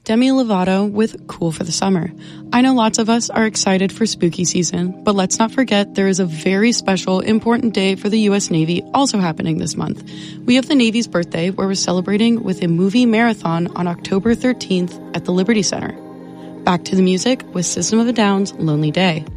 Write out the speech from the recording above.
Demi Lovato with Cool for the Summer. I know lots of us are excited for spooky season, but let's not forget there is a very special, important day for the U.S. Navy also happening this month. We have the Navy's birthday, where we're celebrating with a movie marathon on October 13th at the Liberty Center. Back to the music with System of a Down's Lonely Day.